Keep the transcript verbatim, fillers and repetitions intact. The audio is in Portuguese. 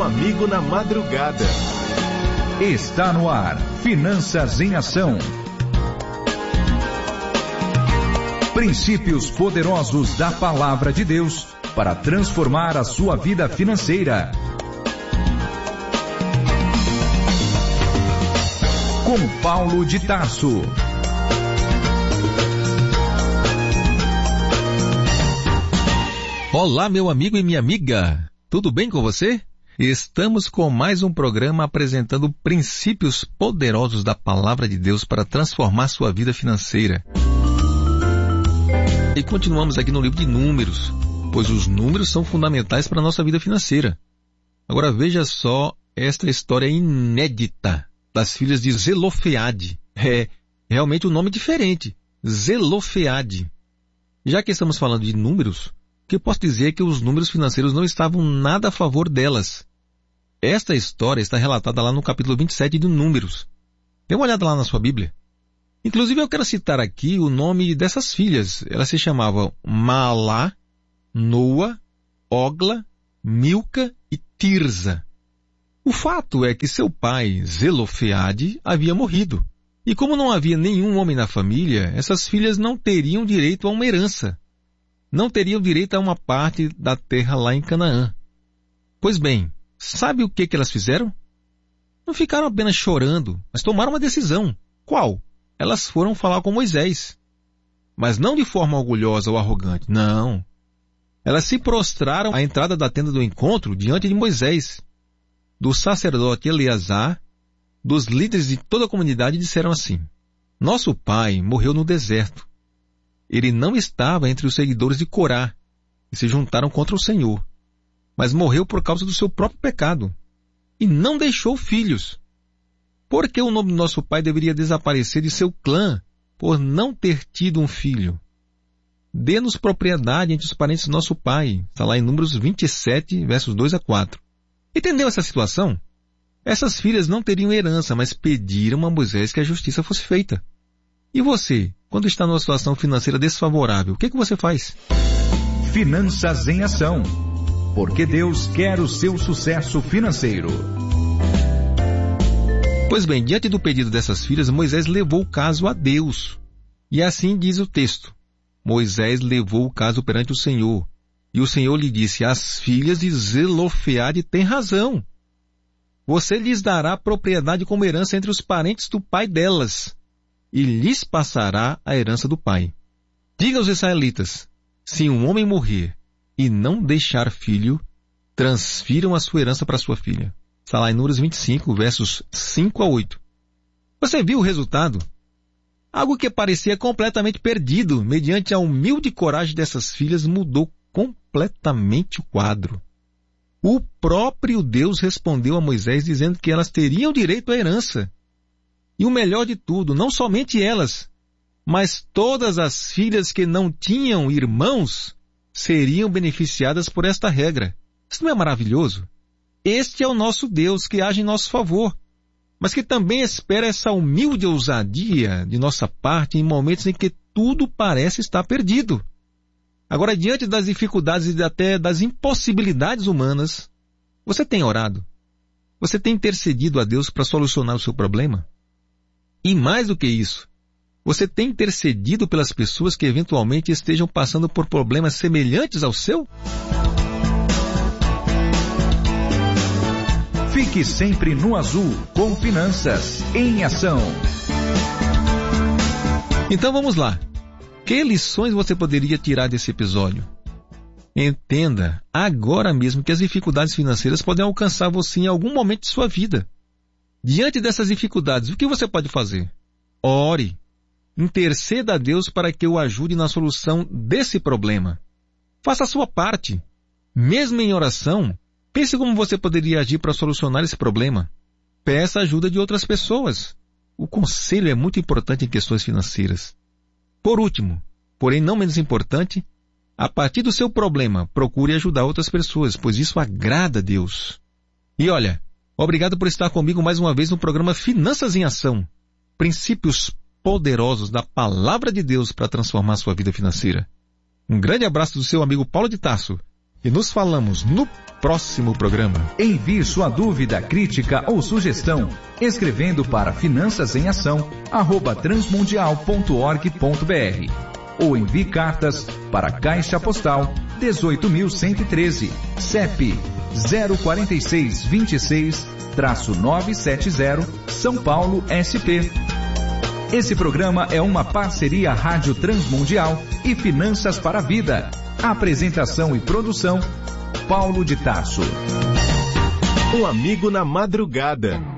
amigo na madrugada. Está no ar, Finanças em Ação. Princípios poderosos da Palavra de Deus para transformar a sua vida financeira. Com Paulo de Tarso. Olá, meu amigo e minha amiga. Tudo bem com você? Estamos com mais um programa apresentando princípios poderosos da Palavra de Deus para transformar sua vida financeira. E continuamos aqui no livro de Números, pois os números são fundamentais para a nossa vida financeira. Agora veja só esta história inédita das filhas de Zelofeade. É realmente um nome diferente, Zelofeade. Já que estamos falando de números, o que eu posso dizer é que os números financeiros não estavam nada a favor delas. Esta história está relatada lá no capítulo vinte e sete de Números. Dê uma olhada lá na sua Bíblia. Inclusive eu quero citar aqui o nome dessas filhas. Elas se chamavam Maalá, Noa, Ogla, Milca e Tirza. O fato é que seu pai, Zelofeade, havia morrido. E como não havia nenhum homem na família, essas filhas não teriam direito a uma herança. Não teriam direito a uma parte da terra lá em Canaã. Pois bem, sabe o que, que elas fizeram? Não ficaram apenas chorando, mas tomaram uma decisão. Qual? Elas foram falar com Moisés. Mas não de forma orgulhosa ou arrogante, não. Elas se prostraram à entrada da tenda do encontro diante de Moisés. Do sacerdote Eleazar, dos líderes de toda a comunidade, disseram assim: nosso pai morreu no deserto. Ele não estava entre os seguidores de Corá, que se juntaram contra o Senhor, mas morreu por causa do seu próprio pecado, e não deixou filhos. Por que o nome do nosso pai deveria desaparecer de seu clã por não ter tido um filho? Dê-nos propriedade entre os parentes do nosso pai. Está lá em Números vinte e sete, versos dois a quatro. Entendeu essa situação? Essas filhas não teriam herança, mas pediram a Moisés que a justiça fosse feita. E você, quando está numa situação financeira desfavorável, o que, que você faz? Finanças em Ação. Porque Deus quer o seu sucesso financeiro. Pois bem, diante do pedido dessas filhas, Moisés levou o caso a Deus. E assim diz o texto: Moisés levou o caso perante o Senhor. E o Senhor lhe disse: as filhas de Zelofeade têm razão. Você lhes dará propriedade como herança entre os parentes do pai delas, e lhes passará a herança do pai. Diga aos israelitas: se um homem morrer e não deixar filho, transfiram a sua herança para sua filha. Está lá em Números vinte e cinco, versos cinco a oito. Você viu o resultado? Algo que parecia completamente perdido, mediante a humilde coragem dessas filhas, mudou completamente o quadro. O próprio Deus respondeu a Moisés dizendo que elas teriam direito à herança. E o melhor de tudo, não somente elas, mas todas as filhas que não tinham irmãos seriam beneficiadas por esta regra. Isso não é maravilhoso? Este é o nosso Deus que age em nosso favor, mas que também espera essa humilde ousadia de nossa parte em momentos em que tudo parece estar perdido. Agora, diante das dificuldades e até das impossibilidades humanas, você tem orado? Você tem intercedido a Deus para solucionar o seu problema? E mais do que isso, você tem intercedido pelas pessoas que eventualmente estejam passando por problemas semelhantes ao seu? Fique sempre no azul com Finanças em Ação. Então vamos lá. Que lições você poderia tirar desse episódio? Entenda agora mesmo que as dificuldades financeiras podem alcançar você em algum momento de sua vida. Diante dessas dificuldades, o que você pode fazer? Ore. Interceda a Deus para que o ajude na solução desse problema. Faça a sua parte. Mesmo em oração, pense como você poderia agir para solucionar esse problema. Peça ajuda de outras pessoas. O conselho é muito importante em questões financeiras. Por último, porém não menos importante, a partir do seu problema, procure ajudar outras pessoas, pois isso agrada a Deus. E olha, obrigado por estar comigo mais uma vez no programa Finanças em Ação. Princípios poderosos da Palavra de Deus para transformar sua vida financeira. Um grande abraço do seu amigo Paulo de Tarso. E nos falamos no próximo programa. Envie sua dúvida, crítica ou sugestão escrevendo para finanças em ação arroba transmundial ponto org ponto br ou envie cartas para Caixa Postal dezoito mil cento e treze, C E P zero quatro seis dois seis nove sete zero, São Paulo, S P. Esse programa é uma parceria Rádio Transmundial e Finanças para a Vida. Apresentação e produção, Paulo de Tarso. Um amigo na madrugada.